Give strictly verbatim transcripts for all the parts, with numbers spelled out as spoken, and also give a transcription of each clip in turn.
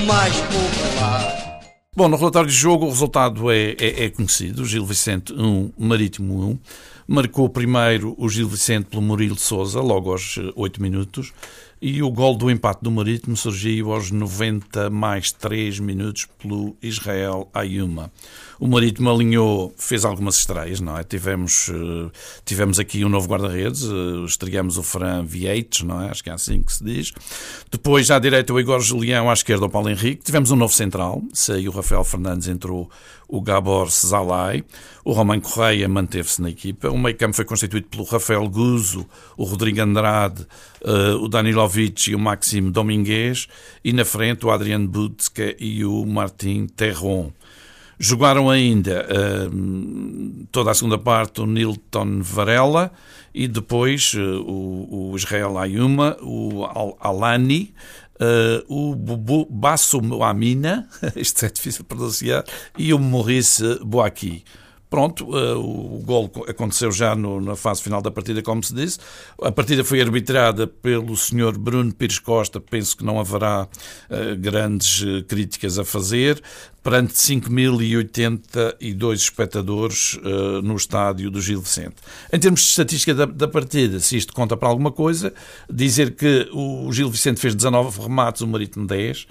mais popular. Bom, no relatório de jogo o resultado é, é, é conhecido. Gil Vicente um, Marítimo um. Marcou primeiro o Gil Vicente pelo Murilo Sousa, logo aos oito minutos. E o gol do empate do Marítimo surgiu aos noventa mais três minutos pelo Israel Ayuma. O Marítimo alinhou, fez algumas estreias, não é? Tivemos, tivemos aqui um novo guarda-redes, estreámos o Fran Vieites, não é? Acho que é assim que se diz. Depois, à direita, o Igor Julião, à esquerda, o Paulo Henrique. Tivemos um novo central, saiu o Rafael Fernandes, entrou o Gabor Szalai. O Román Correia manteve-se na equipa. O meio-campo foi constituído pelo Rafael Guzo, o Rodrigo Andrade, o Danilovic e o Maxime Domingues. E na frente, o Adriano Budska e o Martin Terron. Jogaram ainda uh, toda a segunda parte o Nilton Varela e depois uh, o, o Israel Ayuma, o Al- Alani, uh, o Bubu Bassou Amina, isto é difícil de pronunciar, e o Maurice Boaki. Pronto, uh, o golo aconteceu já no, na fase final da partida, como se disse. A partida foi arbitrada pelo senhor Bruno Pires Costa. Penso que não haverá uh, grandes uh, críticas a fazer. Perante cinco mil e oitenta e dois espectadores uh, no estádio do Gil Vicente. Em termos de estatística da, da partida, se isto conta para alguma coisa, dizer que o Gil Vicente fez dezanove remates, o Marítimo dez.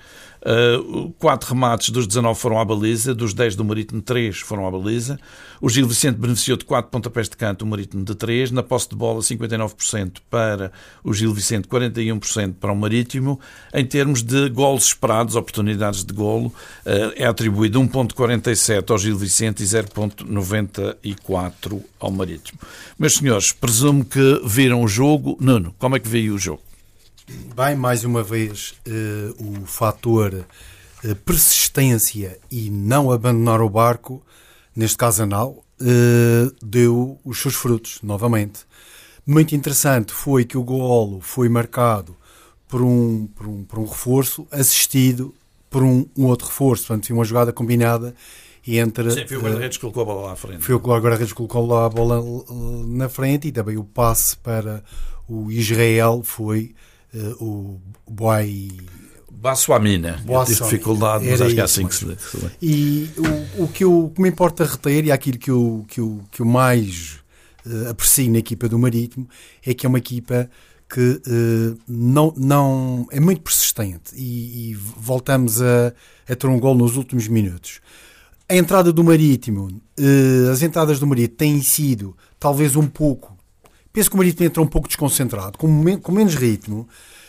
Uh, quatro remates dos dezanove foram à baliza, dos dez do Marítimo, três foram à baliza. O Gil Vicente beneficiou de quatro pontapés de canto, o Marítimo de três. Na posse de bola, cinquenta e nove por cento para o Gil Vicente, quarenta e um por cento para o Marítimo. Em termos de golos esperados, oportunidades de golo, uh, é atribuído um vírgula quarenta e sete ao Gil Vicente e zero vírgula noventa e quatro ao Marítimo. Meus senhores, presumo que viram o jogo. Nuno, como é que viu o jogo? Bem, mais uma vez, uh, o fator uh, persistência e não abandonar o barco, neste caso anal, uh, deu os seus frutos, novamente. Muito interessante foi que o golo foi marcado por um, por um, por um reforço, assistido por um, um outro reforço. Portanto, foi uma jogada combinada entre... Sim, foi o guarda-redes que colocou a bola lá à frente. Foi o guarda-redes que colocou lá a bola na frente e também o passe para o Israel foi... Uh, o Boai Bassou Amina, eu tive dificuldade, mas acho que é assim que se diz. E o, o, que eu, o que me importa reter e aquilo que eu, que eu, que eu mais uh, aprecio na equipa do Marítimo é que é uma equipa que uh, não, não, é muito persistente e, e voltamos a, a ter um gol nos últimos minutos. A entrada do Marítimo, uh, as entradas do Marítimo têm sido talvez um pouco. Penso que o Marítimo entra um pouco desconcentrado, com, men- com menos ritmo.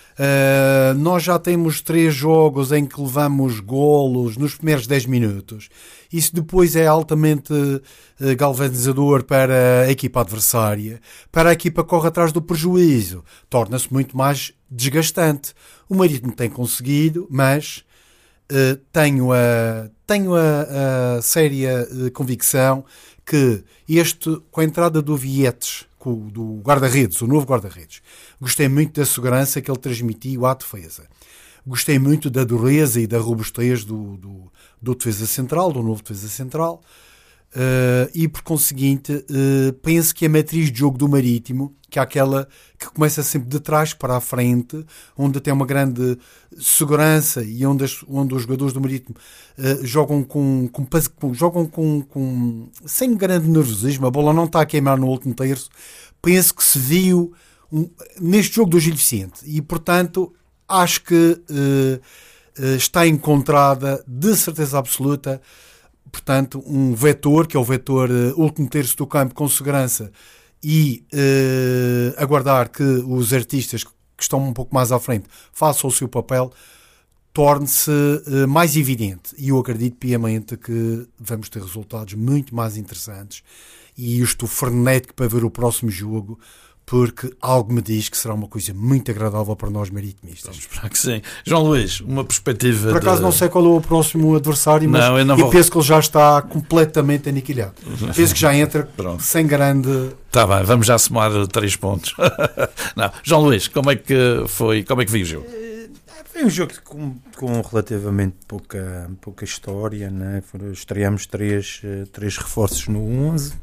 Uh, nós já temos três jogos em que levamos golos nos primeiros dez minutos. Isso depois é altamente uh, galvanizador para a equipa adversária. Para a equipa que corre atrás do prejuízo, torna-se muito mais desgastante. O Marítimo tem conseguido, mas uh, tenho a, tenho a, a séria uh, convicção que este, com a entrada do Vietes, do guarda-redes, o novo guarda-redes. Gostei muito da segurança que ele transmitiu à defesa. Gostei muito da dureza e da robustez do, do, do defesa central, do novo defesa central. Uh, e, por conseguinte, uh, penso que a matriz de jogo do Marítimo, que é aquela que começa sempre de trás para a frente, onde tem uma grande segurança e onde, as, onde os jogadores do Marítimo uh, jogam, com, com, com, jogam com, com, sem grande nervosismo, a bola não está a queimar no último terço, penso que se viu um, neste jogo do Gil Vicente. E, portanto, acho que uh, uh, está encontrada, de certeza absoluta, portanto, um vetor, que é o vetor uh, último terço do campo com segurança e uh, aguardar que os artistas que estão um pouco mais à frente façam o seu papel, torne-se uh, mais evidente. E eu acredito piamente que vamos ter resultados muito mais interessantes e eu estou frenético para ver o próximo jogo, porque algo me diz que será uma coisa muito agradável para nós maritimistas. Vamos esperar que sim. João Luís, uma perspectiva... Por acaso de... não sei qual é o próximo adversário, mas não, eu, não eu vou... penso que ele já está completamente aniquilhado. Penso que já entra Pronto. sem grande... Está bem, vamos já somar três pontos. Não. João Luís, como é que foi, como é que viu o jogo? Foi um jogo com, com relativamente pouca, pouca história, né? Estreámos três, três reforços no onze.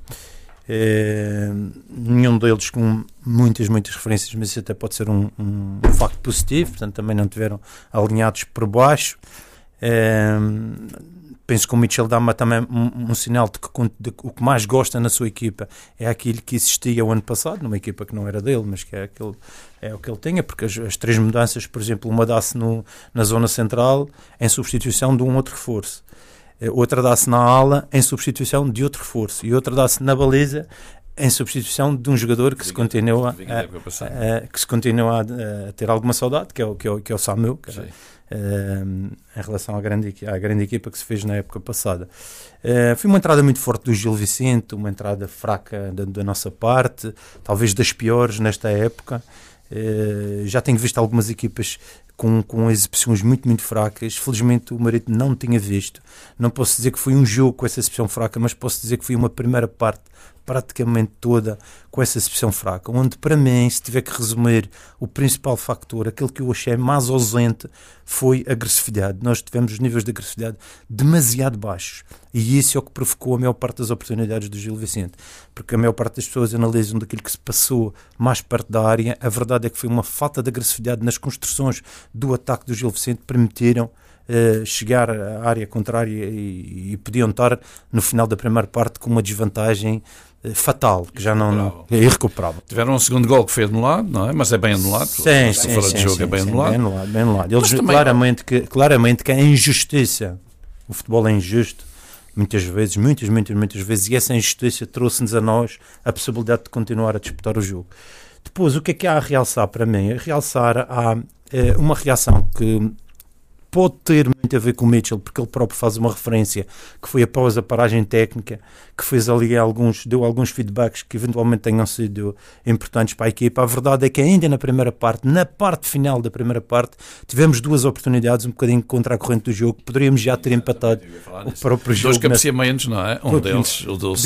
É, nenhum deles com muitas, muitas referências, mas isso até pode ser um, um facto positivo, portanto também não tiveram alinhados por baixo. Uh, penso que o Mitchell dá-me também um, um sinal de que, de que o que mais gosta na sua equipa é aquilo que existia o ano passado, numa equipa que não era dele, mas que é, aquele, é o que ele tinha, porque as, as três mudanças, por exemplo, uma dá-se no, na zona central em substituição de um outro reforço, outra dá-se na ala em substituição de outro reforço e outra dá-se na baliza em substituição de um jogador que se continua a, a, a, que se continua a, a ter alguma saudade, que é o, que é o, que é o Samuel, que era, uh, em relação à grande, à grande equipa que se fez na época passada. Uh, foi uma entrada muito forte do Gil Vicente, uma entrada fraca da, da nossa parte, talvez das piores nesta época. Uh, já tenho visto algumas equipas com, com exibições muito, muito fracas. Felizmente o Marítimo não tinha visto. Não posso dizer que foi um jogo com essa exibição fraca, mas posso dizer que foi uma primeira parte praticamente toda com essa exibição fraca, onde para mim, se tiver que resumir o principal factor, aquele que eu achei mais ausente foi a agressividade. Nós tivemos os níveis de agressividade demasiado baixos e isso é o que provocou a maior parte das oportunidades do Gil Vicente, porque a maior parte das pessoas analisam daquilo que se passou mais perto da área. A verdade é que foi uma falta de agressividade nas construções do ataque do Gil Vicente que permitiram Uh, chegar à área contrária e, e podiam estar no final da primeira parte com uma desvantagem uh, fatal, que já não, não é irrecuperável. Tiveram um segundo gol que foi anulado, não é? Mas é bem anulado. Sim, sim, fora sim, de jogo sim, é bem, sim, anulado. bem anulado, bem anulado. Eles também... claramente que, claramente que a injustiça, o futebol é injusto, muitas vezes, muitas, muitas, muitas vezes, e essa injustiça trouxe-nos a nós a possibilidade de continuar a disputar o jogo. Depois, o que é que há a realçar para mim? A realçar há é, uma reação que pode ter muito a ver com o Mitchell, porque ele próprio faz uma referência que foi após a paragem técnica, que fez ali alguns, deu alguns feedbacks que eventualmente tenham sido importantes para a equipa. A verdade é que ainda na primeira parte, na parte final da primeira parte, tivemos duas oportunidades um bocadinho contra a corrente do jogo, poderíamos já ter empatado o próprio jogo. Dois cabeceamentos, não é? Um deles, o do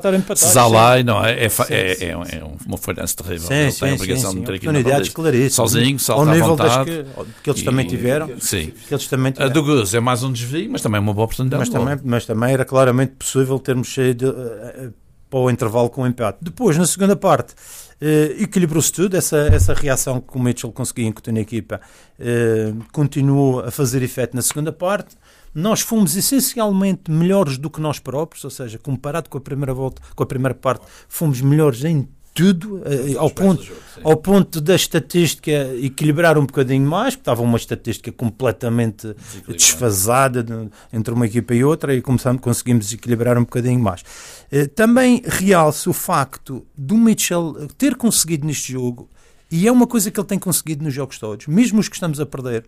Zalai, não é? É, é, é, é uma falhança terrível. Sim, ele sim, tem a obrigação sim, de ter aqui oportunidades claríssimas. Sozinho, salta ao nível à vontade. Das que, que eles e, também tiveram. Sim. Que eles também tiveram. A do Gus é mais um desvio, mas também é uma boa oportunidade. Mas também, mas também era claramente possível termos saído uh, uh, para o intervalo com um empate. Depois, na segunda parte, uh, equilibrou-se tudo. Essa, essa reação que o Mitchell conseguia incutir na equipa uh, continuou a fazer efeito na segunda parte. Nós fomos essencialmente melhores do que nós próprios, ou seja, comparado com a primeira volta, com a primeira parte, fomos melhores em tudo, uh, ao, ponto, jogo, ao ponto da estatística equilibrar um bocadinho mais, porque estava uma estatística completamente desfasada de, entre uma equipa e outra, e começamos, conseguimos equilibrar um bocadinho mais. Uh, também realço o facto do Mitchell ter conseguido neste jogo, e é uma coisa que ele tem conseguido nos jogos todos, mesmo os que estamos a perder.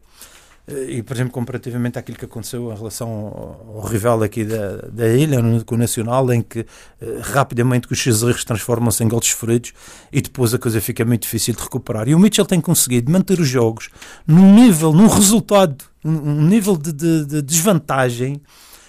E, por exemplo, comparativamente àquilo que aconteceu em relação ao, ao rival aqui da, da ilha, no, com o Nacional, em que eh, rapidamente os seus erros transformam-se em gols sofridos e depois a coisa fica muito difícil de recuperar. E o Mitchell tem conseguido manter os jogos num nível, num resultado, um nível de, de, de desvantagem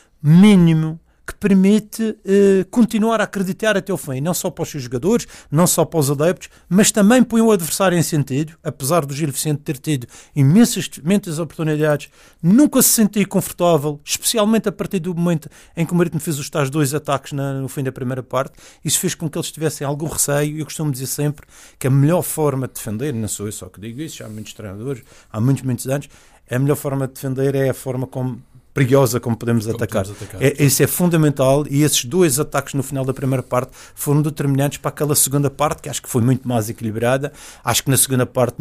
mínimo, que permite eh, continuar a acreditar até o fim, não só para os seus jogadores, não só para os adeptos, mas também põe o adversário em sentido. Apesar do Gil Vicente ter tido imensas, imensas oportunidades, nunca se sentiu confortável, especialmente a partir do momento em que o Marítimo fez os tais dois ataques na, no fim da primeira parte. Isso fez com que eles tivessem algum receio. Eu costumo dizer sempre que a melhor forma de defender, não sou eu só que digo isso, já há muitos treinadores, há muitos, muitos anos, a melhor forma de defender é a forma como perigosa como podemos como atacar. atacar. É, isso é fundamental, e esses dois ataques no final da primeira parte foram determinantes para aquela segunda parte, que acho que foi muito mais equilibrada. Acho que na segunda parte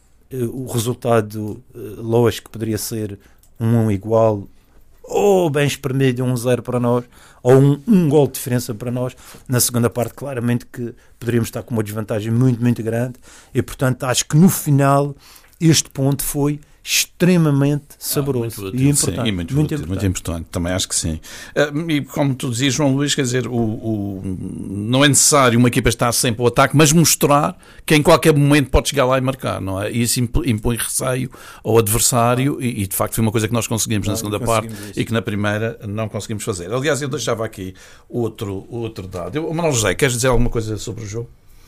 o resultado, lógico, poderia ser um um igual, ou bem espremido, um zero para nós, ou um, um gol de diferença para nós. Na segunda parte, claramente que poderíamos estar com uma desvantagem muito, muito grande, e portanto acho que no final este ponto foi extremamente saboroso ah, e importante. Sim, e muito, muito, importante. muito importante, também acho que sim. Uh, e como tu dizias, João Luís, quer dizer, o, o, não é necessário uma equipa estar sempre ao ataque, mas mostrar que em qualquer momento pode chegar lá e marcar, não é? E isso impõe receio ao adversário, ah. e, e de facto foi uma coisa que nós conseguimos não, na segunda parte isso. E que na primeira não conseguimos fazer. Aliás, eu deixava aqui outro, outro dado. Eu, Manuel José, queres dizer alguma coisa sobre o jogo?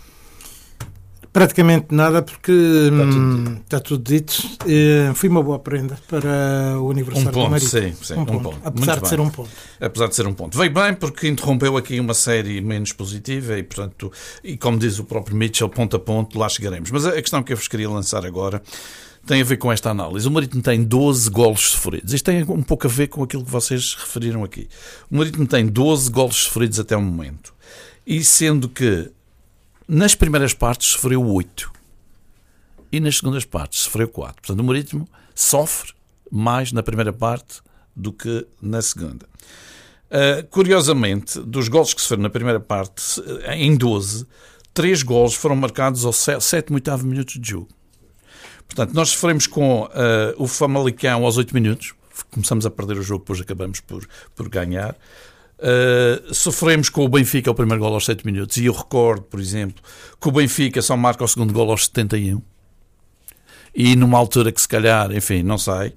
Praticamente nada, porque está tudo, hum, está tudo dito. Uh, foi uma boa prenda para o aniversário um ponto, do Marítimo. Sim, sim, um, um ponto, ponto. Apesar Muito de bem. ser um ponto. Apesar de ser um ponto. Veio bem porque interrompeu aqui uma série menos positiva e, portanto, e como diz o próprio Mitchell, ponto a ponto, lá chegaremos. Mas a questão que eu vos queria lançar agora tem a ver com esta análise. O Marítimo tem doze golos sofridos. Isto tem um pouco a ver com aquilo que vocês referiram aqui. O Marítimo tem doze golos sofridos até o momento. E sendo que nas primeiras partes sofreu oito. E nas segundas partes sofreu quatro. Portanto, o Marítimo sofre mais na primeira parte do que na segunda. Uh, curiosamente, dos golos que sofreram na primeira parte, em doze, três golos foram marcados aos sétimo e oitavo minutos de jogo. Portanto, nós sofremos com uh, o Famalicão aos oito minutos, começamos a perder o jogo, depois acabamos por, por ganhar. Uh, sofremos com o Benfica o primeiro golo aos sete minutos, e eu recordo, por exemplo, que o Benfica só marca o segundo golo aos setenta e um, e numa altura que se calhar, enfim, não sei.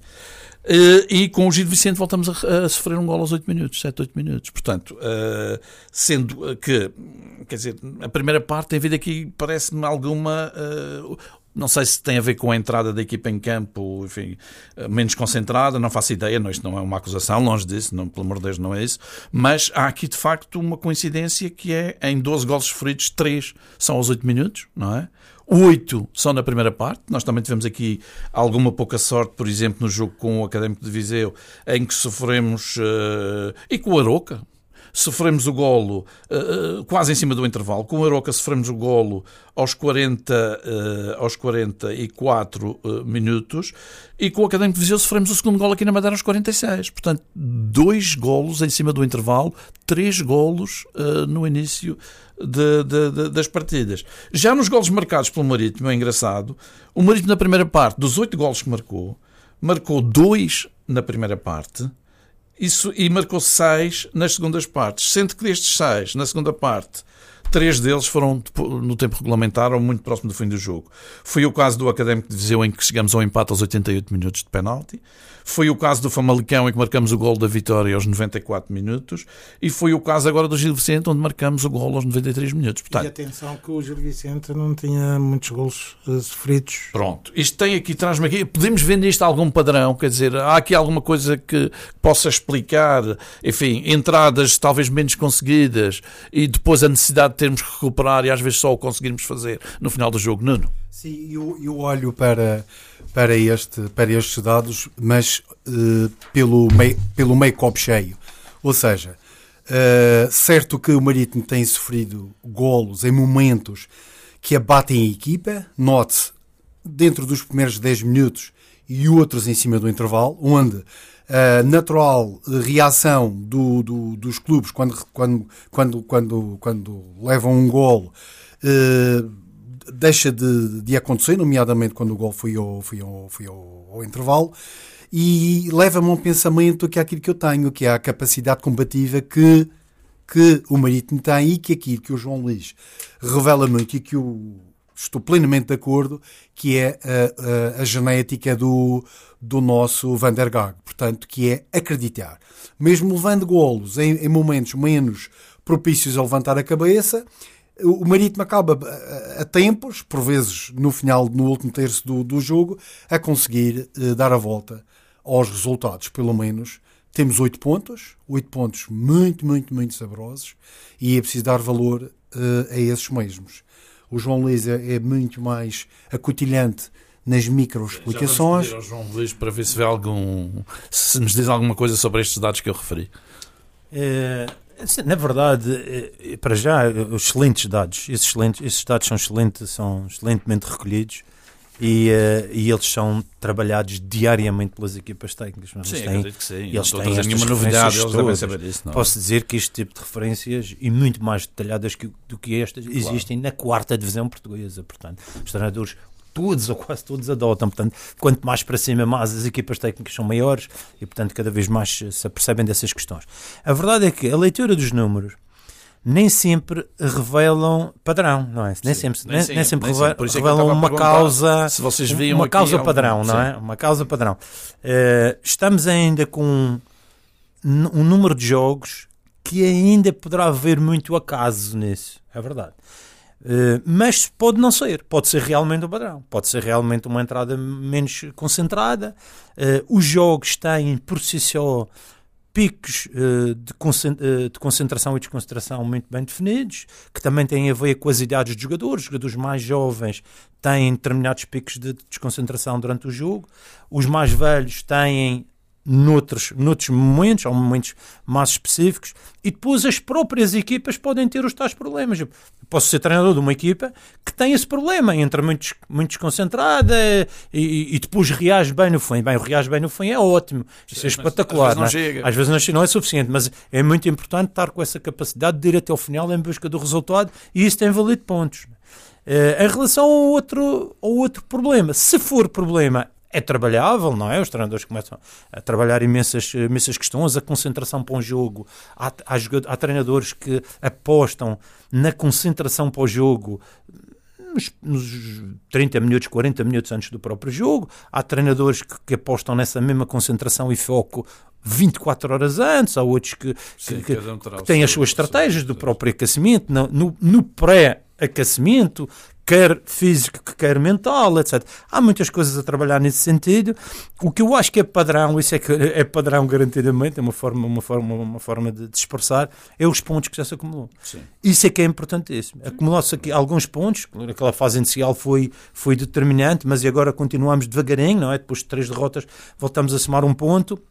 Uh, e com o Gil Vicente voltamos a, a sofrer um golo aos oito minutos, sete, oito minutos. Portanto, uh, sendo que, quer dizer, a primeira parte tem havido aqui, parece-me alguma... Uh, não sei se tem a ver com a entrada da equipa em campo, enfim, menos concentrada, não faço ideia, não, isto não é uma acusação, longe disso, não, pelo amor de Deus, não é isso. Mas há aqui, de facto, uma coincidência que é, em doze golos sofridos, três são aos oito minutos, não é? oito são na primeira parte. Nós também tivemos aqui alguma pouca sorte, por exemplo, no jogo com o Académico de Viseu, em que sofremos, uh, e com o Aroca, sofremos o golo uh, quase em cima do intervalo. Com o Aroca sofremos o golo aos, quarenta, uh, aos quarenta e quatro uh, minutos, e com o Académico de Viseu sofremos o segundo golo aqui na Madeira aos quarenta e seis. Portanto, dois golos em cima do intervalo, três golos uh, no início de, de, de, das partidas. Já nos golos marcados pelo Marítimo, é engraçado, o Marítimo na primeira parte, dos oito golos que marcou, marcou dois na primeira parte, Isso, e marcou seis nas segundas partes, sendo que destes seis, na segunda parte, três deles foram no tempo regulamentar ou muito próximo do fim do jogo. Foi o caso do Académico de Viseu, em que chegamos ao empate aos oitenta e oito minutos de penalti. Foi o caso do Famalicão, em que marcamos o golo da vitória aos noventa e quatro minutos. E foi o caso agora do Gil Vicente, onde marcamos o golo aos noventa e três minutos. Portanto, e atenção que o Gil Vicente não tinha muitos golos uh, sofridos. Pronto. Isto tem aqui, traz-me aqui... Podemos ver nisto algum padrão? Quer dizer, há aqui alguma coisa que possa explicar, enfim, entradas talvez menos conseguidas e depois a necessidade de termos que recuperar e às vezes só o conseguirmos fazer no final do jogo? Nuno? Sim, eu, eu olho para, para, este, para estes dados, mas uh, pelo, meio, pelo meio copo cheio. Ou seja, uh, certo que o Marítimo tem sofrido golos em momentos que abatem a equipa, note-se, dentro dos primeiros dez minutos e outros em cima do intervalo, onde a natural reação do, do, dos clubes quando, quando, quando, quando, quando levam um golo uh, deixa de, de acontecer, nomeadamente quando o golo foi ao, foi ao, foi ao, ao intervalo, e leva-me a um pensamento que é aquilo que eu tenho, que é a capacidade combativa que, que o Marítimo tem, e que aquilo que o João Luís revela muito e que eu estou plenamente de acordo, que é a, a, a genética do, do nosso Van der Gaag. Portanto, que é acreditar. Mesmo levando golos em, em momentos menos propícios a levantar a cabeça, o Marítimo acaba a, a tempos, por vezes no final, no último terço do, do jogo, a conseguir uh, dar a volta aos resultados. Pelo menos temos oito pontos, oito pontos muito, muito, muito saborosos, e é preciso dar valor uh, a esses mesmos. O João Luís é, é muito mais acutilhante nas micro-explicações. Já vamos pedir ao João Luís para ver se vê algum, se nos diz alguma coisa sobre estes dados que eu referi. É, na verdade, para já, excelentes dados. Esses, excelentes, esses dados são, excelentes, são excelentemente recolhidos e, uh, e eles são trabalhados diariamente pelas equipas técnicas. Mas sim, eles têm, acredito que sim. Eles não têm nenhuma novidade, eles devem todas. saber isso. Não? Posso dizer que este tipo de referências, e muito mais detalhadas que, do que estas, claro, existem na quarta divisão portuguesa. Portanto, os treinadores todos ou quase todos adotam. Portanto, quanto mais para cima, mais as equipas técnicas são maiores e, portanto, cada vez mais se apercebem dessas questões. A verdade é que a leitura dos números nem sempre revelam padrão, não é? Nem, sim, sempre, nem, nem sempre, nem sempre nem revelam, sempre. revelam uma causa, se vocês viam uma aqui, causa padrão, não é? Uma causa padrão. Uh, estamos ainda com um, um número de jogos que ainda poderá haver muito acaso nisso, é verdade. Uh, mas pode não ser, pode ser realmente um padrão, pode ser realmente uma entrada menos concentrada. Uh, os jogos têm por si só picos uh, de, concent uh, de concentração e desconcentração muito bem definidos, que também têm a ver com as idades dos jogadores. Os jogadores mais jovens têm determinados picos de desconcentração durante o jogo, os mais velhos têm noutros, noutros momentos, ou momentos mais específicos, e depois as próprias equipas podem ter os tais problemas. Eu posso ser treinador de uma equipa que tem esse problema, entra muito, muito desconcentrada e, e depois reage bem no fim. Bem, o reage bem no fim é ótimo, isso é espetacular. Às vezes não chega. Às vezes não, não é suficiente, mas é muito importante estar com essa capacidade de ir até ao final em busca do resultado, e isso tem valido pontos. Uh, em relação ao outro, ao outro problema, se for problema, é trabalhável, não é? Os treinadores começam a trabalhar imensas, imensas questões, a concentração para um jogo. Há, há, há treinadores que apostam na concentração para o jogo nos, nos trinta minutos, quarenta minutos antes do próprio jogo. Há treinadores que, que apostam nessa mesma concentração e foco vinte e quatro horas antes. Há outros que, Sim, que, um que têm as suas estratégias do próprio aquecimento, no, no, no pré-aquecimento, quer físico, quer mental, etcétera. Há muitas coisas a trabalhar nesse sentido. O que eu acho que é padrão, isso é, que é padrão garantidamente, é uma forma, uma forma, uma forma de, de expressar, é os pontos que já se acumulou. Sim. Isso é que é importantíssimo. Acumulou-se aqui alguns pontos, aquela fase inicial foi, foi determinante, mas agora continuamos devagarinho, não é? Depois de três derrotas voltamos a somar um ponto.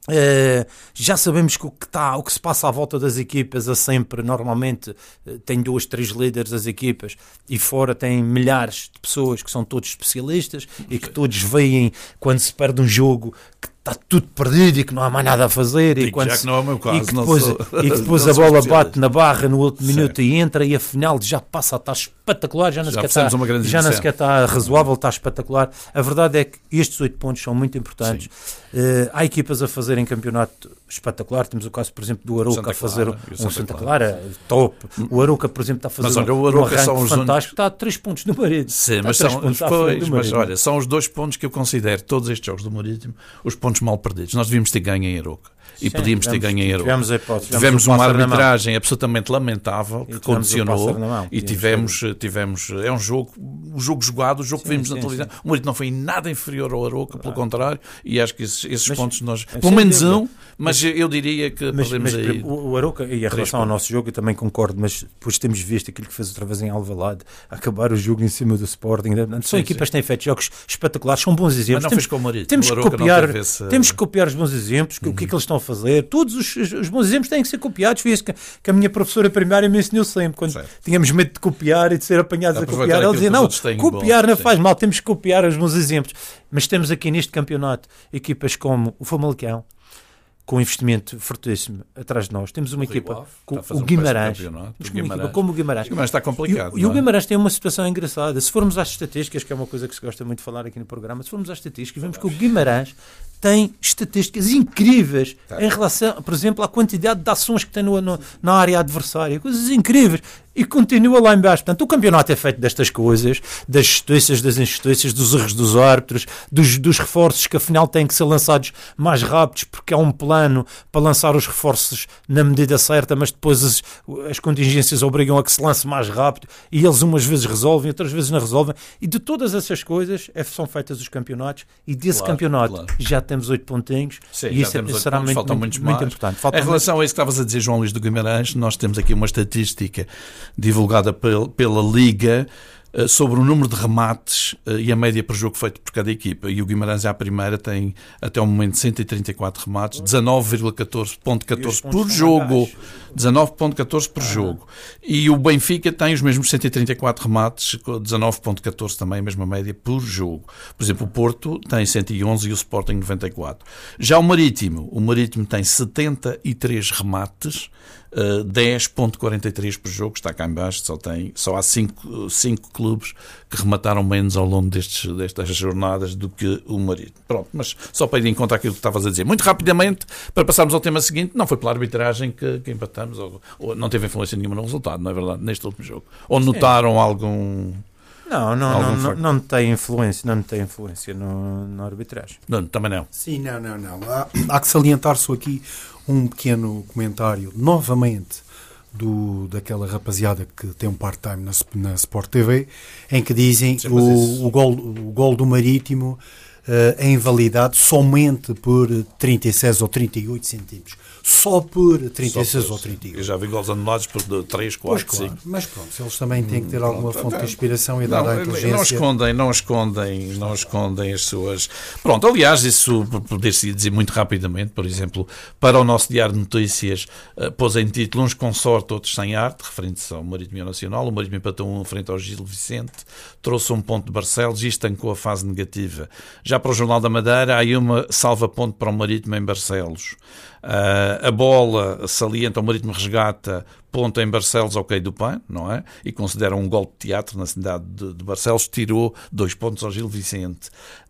Uh, já sabemos que o que, tá, o que se passa à volta das equipas é sempre, normalmente, uh, tem dois, três líderes das equipas e fora tem milhares de pessoas que são todos especialistas e que todos veem quando se perde um jogo que está tudo perdido e que não há mais nada a fazer. Digo, e quando já se, que não é o meu caso, e que depois, sou, e que depois a bola bate na barra no último minuto e entra e afinal já passa a estar espetacular, já não sequer está, já não sequer está razoável, está espetacular. A verdade é que estes oito pontos são muito importantes. Uh, há equipas a fazerem campeonato espetacular. Temos o caso, por exemplo, do Arouca a fazer um Santa, Santa Clara, Clara top. O Arouca, por exemplo, está a fazer mas, olha, um, o Arouca um arranque são os fantástico. únicos... Está a três pontos do Marítimo. Sim, mas, são, pois, mas olha, são os dois pontos que eu considero, todos estes jogos do Marítimo, os pontos mal perdidos. Nós devíamos ter ganho em Arouca. E Sim, podíamos ter ganho em Arouca. Tivemos, tivemos, tivemos uma arbitragem absolutamente lamentável que condicionou mão, e tivemos, tivemos, é um jogo, o jogo jogado, o jogo sim, que vimos sim, na televisão. Sim. O Marítimo não foi em nada inferior ao Arouca, pelo contrário, e acho que esses, esses mas, pontos nós, pelo menos um, mas, mas eu diria que mas, podemos mas, aí. O Arouca, e a relação ao nosso jogo, eu também concordo, mas depois temos visto aquilo que fez outra vez em Alvalade, acabar o jogo em cima do Sporting. São sim, equipas sim. que têm feito jogos espetaculares, são bons exemplos. Mas não temos, fez com o Marítimo. Temos, o que copiar, esse... temos que copiar os bons exemplos, uhum. o que é que eles estão a fazer, todos os Os, os bons exemplos têm que ser copiados. Foi isso que, que a minha professora primária me ensinou sempre. Quando certo. tínhamos medo de copiar e de ser apanhados a copiar, ela dizia: não, copiar bom, não sim. faz mal, temos que copiar os bons exemplos. Mas temos aqui neste campeonato equipas como o Famalicão, com um investimento fortíssimo atrás de nós. Temos uma o equipa com o Guimarães, um o Guimarães. Como o Guimarães. O Guimarães está complicado. E, e o Guimarães tem uma situação engraçada. Se formos às estatísticas, que é uma coisa que se gosta muito de falar aqui no programa, se formos às estatísticas, vemos que o Guimarães tem estatísticas incríveis tá. em relação, por exemplo, à quantidade de ações que tem no, no, na área adversária. Coisas incríveis. E continua lá em baixo. Portanto, o campeonato é feito destas coisas, das justiças, das injustiças, dos erros dos árbitros, dos, dos reforços que afinal têm que ser lançados mais rápidos, porque há um plano para lançar os reforços na medida certa, mas depois as, as contingências obrigam a que se lance mais rápido e eles umas vezes resolvem, outras vezes não resolvem. E de todas essas coisas é, são feitas os campeonatos e desse claro, campeonato claro. já temos oito pontinhos. Sim, e isso é, será muito, muito, muito, muito importante. Falta em relação muito... a isso que estavas a dizer, João Luís do Guimarães, nós temos aqui uma estatística divulgada pela, pela Liga uh, sobre o número de remates uh, e a média por jogo feito por cada equipa. E o Guimarães à primeira tem até o momento cento e trinta e quatro remates, dezanove vírgula catorze por jogo. dezanove vírgula catorze por ah. jogo. E o Benfica tem os mesmos cento e trinta e quatro remates, dezanove vírgula catorze também, a mesma média por jogo. Por exemplo, o Porto tem cento e onze e o Sporting noventa e quatro. Já o Marítimo, o Marítimo tem setenta e três remates, Uh, dez vírgula quarenta e três por jogo, está cá em baixo, só, tem, só há cinco clubes que remataram menos ao longo destes, destas jornadas do que o Marítimo. Pronto, mas só para ir em conta aquilo que estavas a dizer. Muito rapidamente, para passarmos ao tema seguinte, não foi pela arbitragem que, que empatamos, ou, ou não teve influência nenhuma no resultado, não é verdade, neste último jogo. Ou notaram Sim. algum... Não, não, não, não, não tem influência, não tem influência no, na arbitragem. Não, também não. Sim, não, não, não. Há, há que salientar-se aqui um pequeno comentário, novamente, do, daquela rapaziada que tem um part-time na, na Sport T V, em que dizem Sim, o, o, gol, o gol do Marítimo é invalidado somente por trinta e seis ou trinta e oito centímetros. Só por trinta e seis Só por, ou trinta e oito. Eu já vi gols anulados por três, quatro, pois, claro. cinco. Mas pronto, eles também têm que ter alguma Pronto, fonte de é. inspiração e Não, dar à inteligência. não escondem, não escondem, não escondem as suas... Pronto, aliás, isso poder-se dizer muito rapidamente, por exemplo, para o nosso Diário de Notícias, uh, pôs em título uns com sorte, outros sem arte, referente-se ao Marítimo Nacional. O Marítimo empatou um frente ao Gil Vicente, trouxe um ponto de Barcelos e estancou a fase negativa. Já para o Jornal da Madeira, há aí uma salva-ponto para o Marítimo em Barcelos. Uh, a bola salienta, o Marítimo resgata ponto em Barcelos ao Quei do Pão, não é? E considera um golpe de teatro na cidade de, de Barcelos, tirou dois pontos ao Gil Vicente.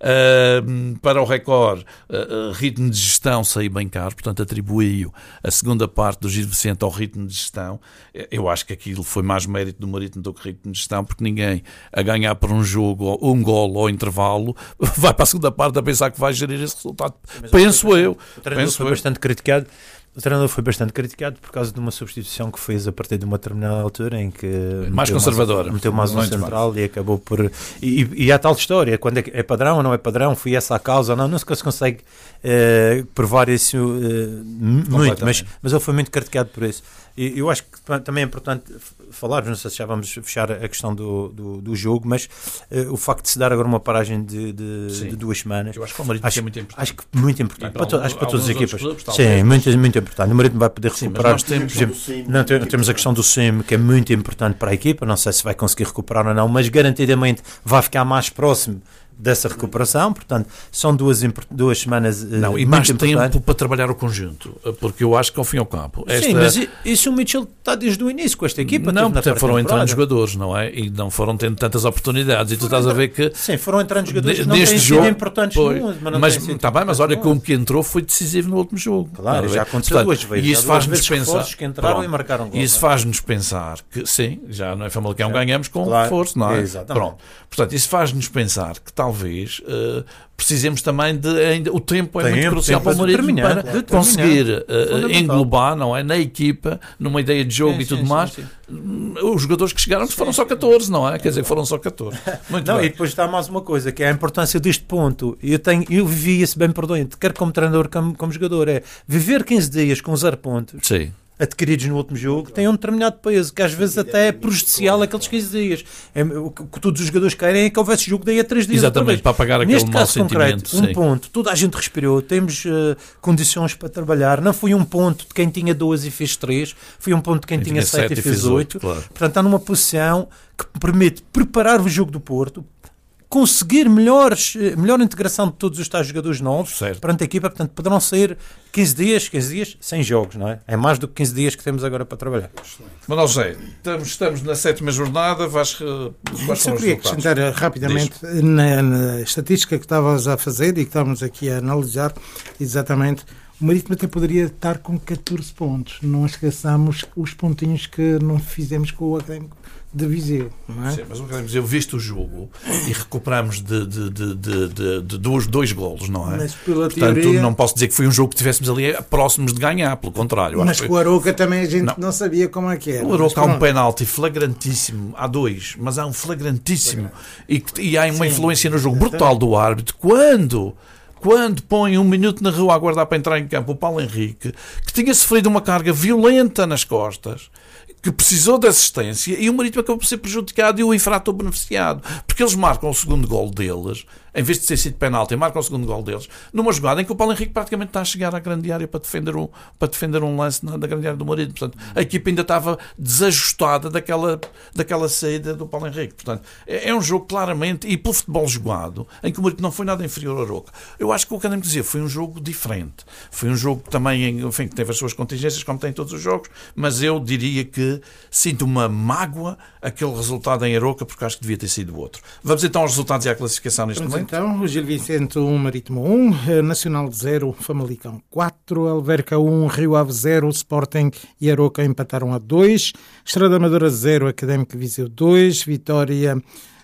Uh, para o Record, uh, ritmo de gestão saiu bem caro, portanto atribuiu a segunda parte do Gil Vicente ao ritmo de gestão. Eu acho que aquilo foi mais mérito do Marítimo do que ritmo de gestão, porque ninguém a ganhar por um jogo, um golo ao intervalo, vai para a segunda parte a pensar que vai gerir esse resultado. Mas penso eu. O treinador penso foi eu. bastante criticado. O treinador foi bastante criticado por causa de uma substituição que fez a partir de uma determinada altura em que mais meteu conservadora, mais, meteu mais um muito central mais. E acabou por e, e há tal história, quando é, é padrão ou não é padrão, foi essa a causa ou não, não se consegue uh, provar isso uh, muito, mas, mas ele foi muito criticado por isso. E eu acho que também é importante falar, não sei se já vamos fechar a questão do, do, do jogo, mas uh, o facto de se dar agora uma paragem de, de, de duas semanas, eu acho que o Marítimo é muito importante. Acho que muito importante para, para, to, para todas as equipes. Clubes, sim, muito, muito importante. O Marítimo vai poder recuperar. Sim, temos, por exemplo, não, temos a questão do S I M, que é muito importante para a equipa. Não sei se vai conseguir recuperar ou não, mas garantidamente vai ficar mais próximo dessa recuperação, portanto, são duas, duas semanas uh, não, e mais tempo para trabalhar o conjunto, porque eu acho que ao fim e ao cabo esta... Sim, mas isso o Mitchell está desde o início com esta equipa. Não, porque foram entrando jogadores, não é? E não foram tendo tantas oportunidades, e tu estás a ver que... Sim, foram entrando jogadores que não têm sido importantes foi, no, mas não mas sido está bem, mas olha que o que entrou foi decisivo no último jogo. Claro, já aconteceu Portanto, duas vezes. E isso faz-nos pensar... que entraram pronto, e marcaram gol. E isso faz-nos pensar que, sim, já não é Famalicão, é. ganhamos com claro, força, não é? Exatamente. Pronto. Portanto, isso faz-nos pensar que talvez uh, precisemos também de... Ainda, o tempo é tempo, muito crucial para o Marítimo para claro, conseguir uh, englobar, não é? Na equipa, numa ideia de jogo sim, e tudo sim, mais, sim, sim. os jogadores que chegaram sim, foram só catorze, não é? Quer dizer, foram só catorze. Muito não, bem. E depois está mais uma coisa, que é a importância deste ponto. Eu, tenho, eu vivi isso bem por dentro, quer como treinador, como, como jogador, é viver quinze dias com zero pontos. Sim. Adquiridos no último jogo, tem um determinado peso, que às vezes até é prejudicial aqueles quinze dias. É, o que todos os jogadores querem é que houvesse jogo daí a três dias. Exatamente, para apagar aquele mau sentimento. Concreto, um ponto, toda a gente respirou, temos uh, condições para trabalhar. Não foi um ponto de quem tinha duas e fez três, foi um ponto de quem, quem tinha sete e fez oito. Claro. Portanto, está numa posição que permite preparar o jogo do Porto, conseguir melhores, melhor integração de todos os tais jogadores novos certo. Perante a equipa, portanto poderão sair quinze dias, quinze dias sem jogos, não é? É mais do que quinze dias que temos agora para trabalhar. Manuel José, estamos, estamos na sétima jornada, vais, vais Só queria acrescentar rapidamente na, na estatística que estavas a fazer e que estávamos aqui a analisar exatamente. O Marítimo até poderia estar com catorze pontos. Não esqueçamos os pontinhos que não fizemos com o Académico de Viseu, não é? Sim, mas o Académico de Viseu, visto o jogo e recuperamos de, de, de, de, de, de dois, dois golos, não é? Mas pela Portanto, teoria... não posso dizer que foi um jogo que estivéssemos ali próximos de ganhar, pelo contrário. Mas com foi... o Arouca também a gente não, não sabia como é que era. O Arouca há um penalti flagrantíssimo, há dois, mas há um flagrantíssimo e, e há uma Sim, influência no jogo brutal do árbitro. Quando... Quando põe um minuto na rua a aguardar para entrar em campo o Paulo Henrique, que tinha sofrido uma carga violenta nas costas, que precisou de assistência, e o Marítimo acabou por ser prejudicado e o infrator beneficiado, porque eles marcam o segundo gol deles, em vez de ter sido penalti, marcam o segundo gol deles, numa jogada em que o Paulo Henrique praticamente está a chegar à grande área para defender um, para defender um lance na, na grande área do Marítimo. Portanto, a equipa ainda estava desajustada daquela, daquela saída do Paulo Henrique. Portanto, é, é um jogo claramente, e pelo futebol jogado, em que o Marítimo não foi nada inferior ao Arouca. Eu acho que o que Académico dizia foi um jogo diferente. Foi um jogo que também, enfim, que teve as suas contingências, como tem todos os jogos, mas eu diria que sinto uma mágoa aquele resultado em Arouca, porque acho que devia ter sido outro. Vamos então aos resultados e à classificação neste Vamos momento. Então, o Gil Vicente um, Marítimo um, Nacional zero, Famalicão quatro, Alverca um, Rio Ave zero, Sporting e Arouca empataram a dois, Estrela da Amadora zero, Académico Viseu dois, Vitória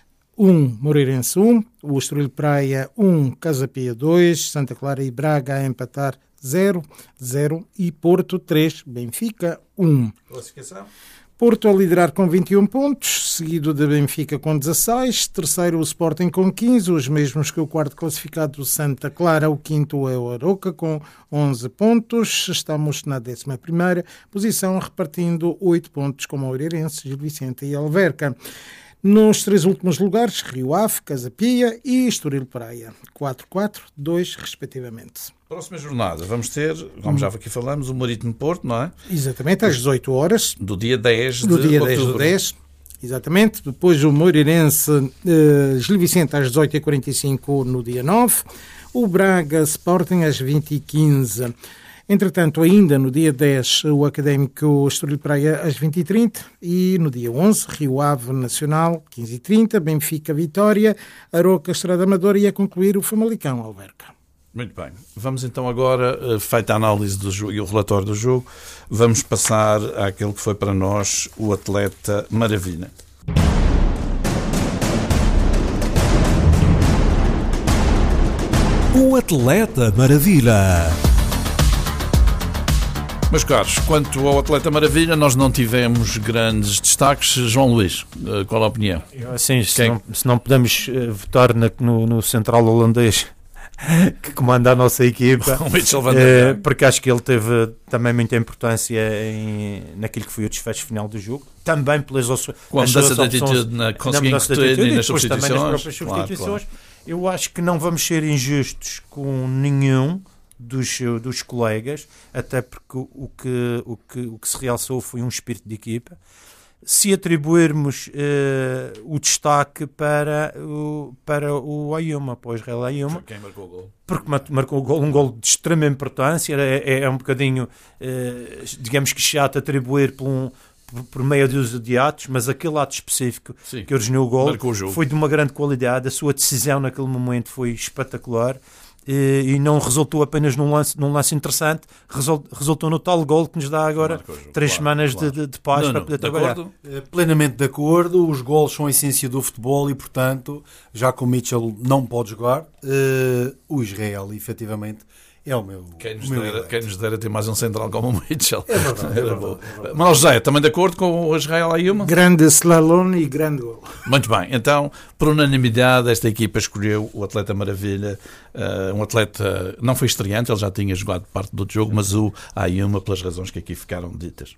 um, Moreirense um, o Estoril Praia um, Casa Pia dois, Santa Clara e Braga a empatar zero, zero e Porto três, Benfica um. Classificação? Porto a liderar com vinte e um pontos, seguido de Benfica com dezasseis, terceiro o Sporting com quinze, os mesmos que o quarto classificado Santa Clara, o quinto é o Aroca com onze pontos, estamos na décima primeira posição, repartindo oito pontos com o Oeirense, Gil Vicente e Alverca. Nos três últimos lugares, Rio Ave, Casa Pia e Estoril Praia, quatro quatro, dois respectivamente. Próxima jornada, vamos ter, como já aqui falamos, o Marítimo Porto, não é? Exatamente, às dezoito horas. Do dia dez de do dia outubro. dez do dez, exatamente. Depois o Moreirense, uh, Gil Vicente às dezoito e quarenta e cinco no dia nove. O Braga Sporting às vinte e quinze. Entretanto, ainda no dia dez, o Académico Estoril Praia às vinte e trinta e no dia onze, Rio Ave Nacional, quinze e trinta, Benfica Vitória, Aroca Estrada Amadora e a concluir o Famalicão Alverca. Muito bem. Vamos então agora, feita a análise do jogo e o relatório do jogo, vamos passar àquele que foi para nós o Atleta Maravilha. O Atleta Maravilha. Meus caros, quanto ao Atleta Maravilha, nós não tivemos grandes destaques. João Luís, qual a opinião? Sim, se, Quem... não, se não podemos votar na, no, no central holandês que comanda a nossa equipa, o Mitchell van der Ven, porque acho que ele teve também muita importância em, naquilo que foi o desfecho final do jogo, também pelas opções, com a mudança de atitude na conseguir e nas substituições, também nas próprias substituições. Claro, claro. Eu acho que não vamos ser injustos com nenhum dos, dos colegas, até porque o que, o, que, o que se realçou foi um espírito de equipa. Se atribuirmos uh, o destaque para o, para o Ayew, para o Israel Ayew, quem marcou o gol? Porque marcou o gol, um gol de extrema importância, é, é um bocadinho, uh, digamos que chato atribuir por, um, por, por meio dúzia de atos, mas aquele ato específico Sim, que originou o gol o foi de uma grande qualidade, a sua decisão naquele momento foi espetacular. E não resultou apenas num lance, num lance interessante, resultou no tal gol que nos dá agora três claro, semanas claro. de, de paz não, para poder trabalhar. Acordo? Plenamente de acordo, os golos são a essência do futebol e, portanto, já que o Mitchell não pode jogar, uh, o Israel, efetivamente, é o meu. Quem nos, o meu dera, quem nos dera ter mais um central como o Mitchell. É verdade. É verdade, é verdade. Mas José, também de acordo com o Israel Ayew? Grande slalom e grande gol. Muito bem, então, por unanimidade, esta equipa escolheu o Atleta Maravilha. Uh, um atleta, não foi estreante, ele já tinha jogado parte do jogo, mas o Ayew, pelas razões que aqui ficaram ditas.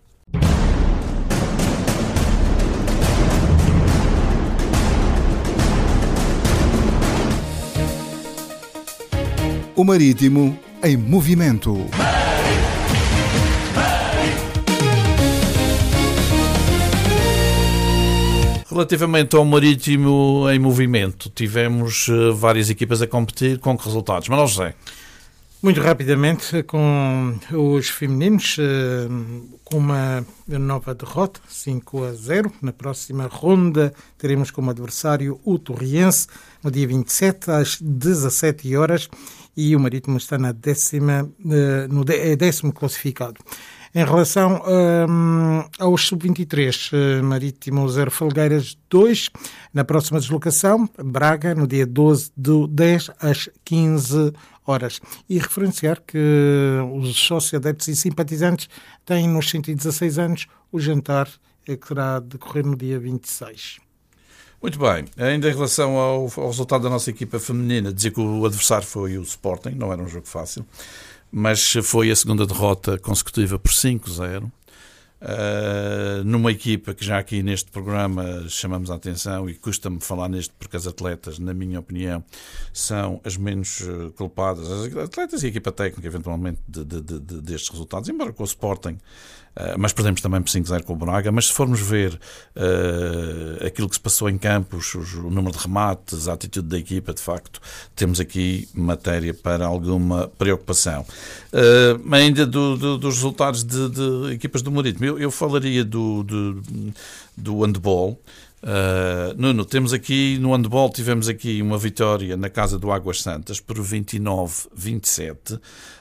O Marítimo em movimento. Relativamente ao Marítimo em movimento, tivemos uh, várias equipas a competir. Com que resultados? Manuel José. Muito rapidamente, com os femininos, uh, com uma nova derrota, cinco a zero. Na próxima ronda teremos como adversário o Torriense, no dia vinte e sete, às dezassete horas, e o Marítimo está na décima, uh, no é décimo classificado. Em relação um, aos sub vinte e três, uh, Marítimo zero, Felgueiras dois. Na próxima deslocação, Braga, no dia doze do dez, às quinze horas. E referenciar que os sócios, adeptos e simpatizantes têm nos cento e dezasseis anos o jantar que terá de decorrer no dia vinte e seis. Muito bem. Ainda em relação ao, ao resultado da nossa equipa feminina, dizer que o adversário foi o Sporting, não era um jogo fácil, mas foi a segunda derrota consecutiva por cinco a zero. Uh, numa equipa que já aqui neste programa chamamos a atenção, e custa-me falar neste porque as atletas, na minha opinião, são as menos culpadas, as atletas e a equipa técnica eventualmente de, de, de, destes resultados, embora com o Sporting, uh, mas perdemos também por cinco a zero com o Braga. Mas se formos ver uh, aquilo que se passou em campos, o número de remates, a atitude da equipa, de facto temos aqui matéria para alguma preocupação. Uh, ainda do, do, dos resultados de, de equipas do Marítimo, Eu, eu falaria do, do, do handball. Uh, Nuno, temos aqui no handball, tivemos aqui uma vitória na casa do Águas Santas por vinte e nove a vinte e sete.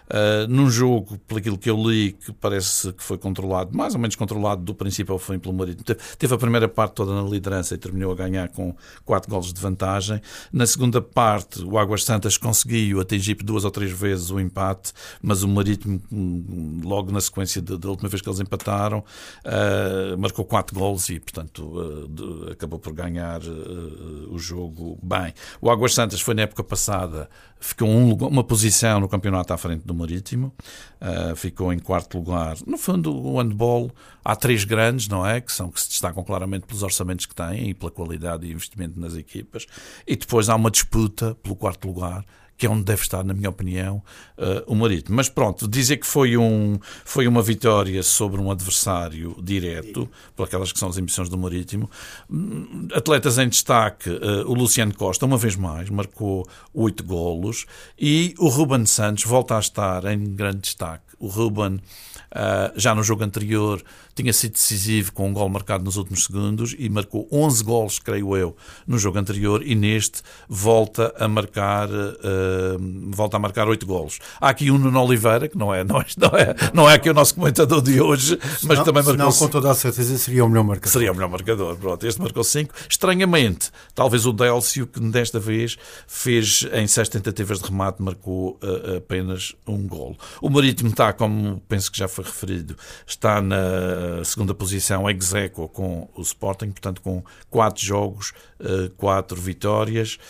uh, num jogo, por aquilo que eu li, que parece que foi controlado, mais ou menos controlado do princípio ao fim pelo Marítimo. Teve, teve a primeira parte toda na liderança e terminou a ganhar com quatro golos de vantagem. Na segunda parte, o Águas Santas conseguiu atingir duas ou três vezes o empate, mas o Marítimo, logo na sequência da última vez que eles empataram, uh, marcou quatro golos e, portanto, uh, de, acabou por ganhar uh, o jogo bem. O Águas Santas foi na época passada, ficou um, uma posição no campeonato à frente do Marítimo, uh, ficou em quarto lugar. No fundo, o handball, há três grandes, não é? Que são que se destacam claramente pelos orçamentos que têm e pela qualidade e investimento nas equipas. E depois há uma disputa pelo quarto lugar, que é onde deve estar, na minha opinião, uh, o Marítimo. Mas pronto, dizer que foi, um, foi uma vitória sobre um adversário direto, por aquelas que são as ambições do Marítimo. Atletas em destaque, uh, o Luciano Costa, uma vez mais, marcou oito golos, e o Ruben Santos volta a estar em grande destaque. O Ruben, Uh, já no jogo anterior, tinha sido decisivo com um gol marcado nos últimos segundos e marcou onze golos, creio eu, no jogo anterior, e neste volta a marcar uh, volta a marcar oito golos. Há aqui um Nuno Oliveira, que não é, não é, não é, não é aqui o nosso comentador de hoje, mas não, também marcou... Não, com toda a certeza seria o melhor marcador. Seria o melhor marcador, pronto. Este marcou cinco. Estranhamente, talvez o Délcio, que desta vez fez em seis tentativas de remate, marcou uh, apenas um golo. O Marítimo está, como penso que já foi referido, está na segunda posição ex aequo com o Sporting, portanto com quatro jogos, quatro vitórias.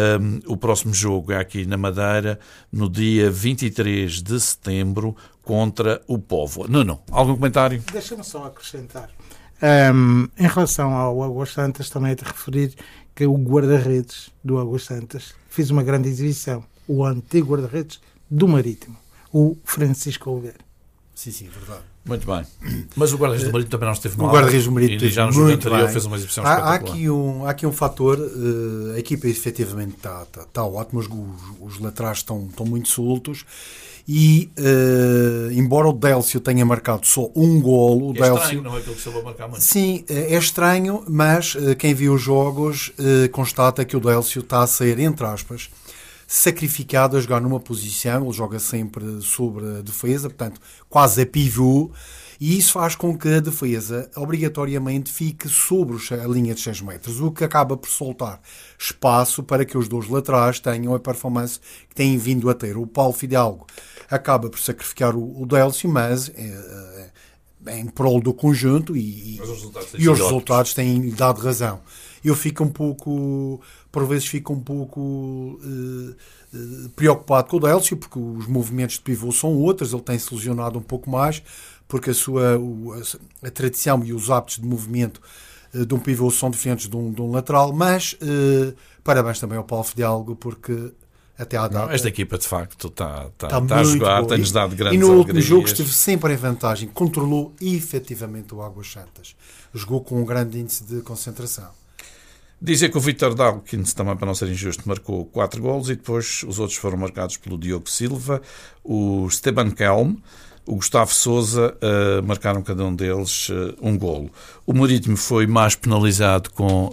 O próximo jogo é aqui na Madeira, no dia vinte e três de setembro, contra o Póvoa. Não, não. Algum comentário? Deixa-me só acrescentar. Um, em relação ao Águas Santas, também é de referir que o guarda-redes do Águas Santas fez uma grande exibição. O antigo guarda-redes do Marítimo, o Francisco Oliveira. Sim, sim, verdade. Muito bem. Mas o guarda-redes do Marítimo também não esteve mal. O guarda-redes do Marítimo e já no jogo anterior bem. Fez uma exibição há, espetacular. Há aqui um, há aqui um fator, uh, a equipa efetivamente está tá, tá ótima, os, os laterais estão, estão muito soltos e, uh, embora o Délcio tenha marcado só um golo... O é Délcio, estranho, não é aquilo que soube marcar muito. Sim, é estranho, mas uh, quem viu os jogos uh, constata que o Délcio está a sair, entre aspas, sacrificado a jogar numa posição, ele joga sempre sobre a defesa, portanto, quase a pivô, e isso faz com que a defesa obrigatoriamente fique sobre a linha de seis metros, o que acaba por soltar espaço para que os dois laterais tenham a performance que têm vindo a ter. O Paulo Fidalgo acaba por sacrificar o, o Délcio, mas é, é, em prol do conjunto e, os resultados, e os resultados têm dado razão. Eu fico um pouco, por vezes fico um pouco uh, uh, preocupado com o Délcio, porque os movimentos de pivô são outros, ele tem-se lesionado um pouco mais, porque a sua o, a, a tradição e os hábitos de movimento uh, de um pivô são diferentes de um, de um lateral, mas uh, parabéns também ao Paulo Fidalgo, porque até à data... Não, esta equipa, de facto, está, está, está, está a jogar, tem-nos dado grandes E no último alegrias. jogo esteve sempre em vantagem, controlou efetivamente o Águas Santas. Jogou com um grande índice de concentração. Dizer que o Vítor Dawkins, também para não ser injusto, marcou quatro golos e depois os outros foram marcados pelo Diogo Silva, o Esteban Kelm, o Gustavo Sousa, uh, marcaram cada um deles uh, um golo. O Marítimo foi mais penalizado com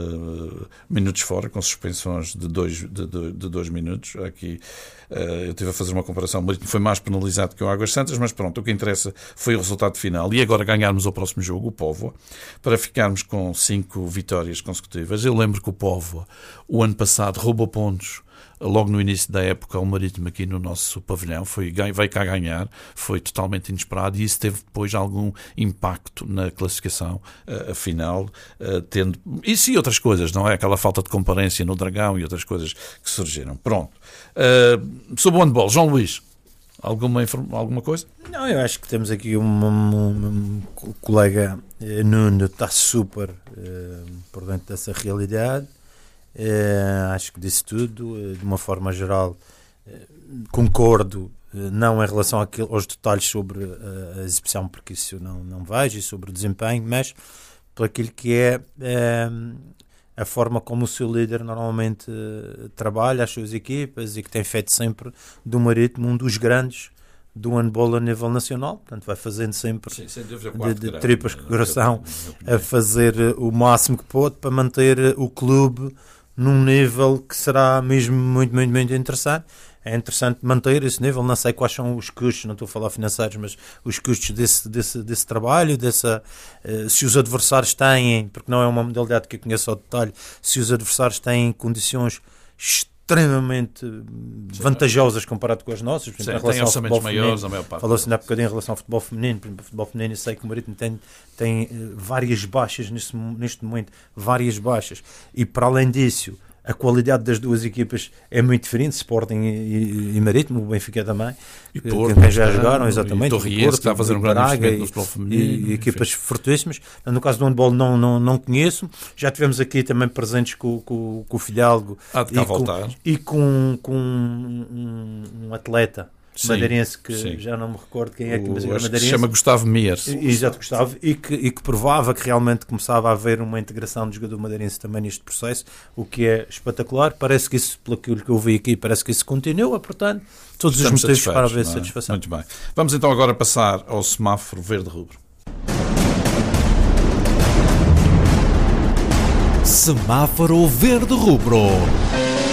uh, minutos fora, com suspensões de dois, de, de, de dois minutos. Aqui uh, eu estive a fazer uma comparação. O Marítimo foi mais penalizado que o Águas Santas, mas pronto, o que interessa foi o resultado final. E agora ganharmos o próximo jogo, o Póvoa, para ficarmos com cinco vitórias consecutivas. Eu lembro que o Póvoa, o ano passado, roubou pontos logo no início da época ao Marítimo aqui no nosso pavilhão, foi, veio cá ganhar, foi totalmente inesperado e isso teve depois algum impacto na classificação uh, final, uh, tendo isso e outras coisas, não é? Aquela falta de comparência no Dragão e outras coisas que surgiram. Pronto. Uh, sobre o handball, João Luís, alguma, alguma coisa? Não, eu acho que temos aqui um, um, um, um colega Nuno, está super uh, por dentro dessa realidade. Uh, acho que disse tudo, uh, de uma forma geral uh, concordo, uh, não em relação àquilo, aos detalhes sobre uh, a exibição, porque isso eu não, não vejo, e sobre o desempenho, mas por aquilo que é uh, a forma como o seu líder normalmente uh, trabalha as suas equipas e que tem feito sempre do Marítimo um dos grandes do handball a nível nacional, portanto vai fazendo sempre Sim, de, de tripas de coração a fazer o máximo que pode para manter o clube num nível que será mesmo muito, muito, muito interessante. é interessante manter esse nível. Não sei quais são os custos, não estou a falar financeiros, mas os custos desse, desse, desse trabalho, dessa, uh, se os adversários têm, porque não é uma modalidade que eu conheço ao detalhe, se os adversários têm condições extremamente vantajosas comparado com as nossas. Por exemplo, Sim, tem orçamentos maiores, a maior parte. Falou-se ainda há bocadinho em relação ao futebol feminino. Por exemplo, o futebol feminino, eu sei que o Marítimo tem, tem uh, várias baixas neste, neste momento, várias baixas. E para além disso, a qualidade das duas equipas é muito diferente, Sporting e, e, e Marítimo, o Benfica também, e que, Porto, que já jogaram, exatamente, e Torriense, que está a fazer um grande investimento no futebol feminino, e, e equipas fortíssimas. No caso do handball não, não, não conheço, já tivemos aqui também presentes com, com, com o Fidalgo e, com, e com, com um, um atleta sim, madeirense que sim. já não me recordo quem é que, mas o, era madeirense, se chama Gustavo Mier. Exato, Gustavo, e que, e que provava que realmente começava a haver uma integração do jogador madeirense também neste processo, o que é espetacular. Parece que isso, pelo que eu vi aqui, parece que isso continua, portanto, todos Estamos os motivos para haver é? satisfação. Muito bem. Vamos então agora passar ao semáforo verde-rubro. Semáforo verde-rubro.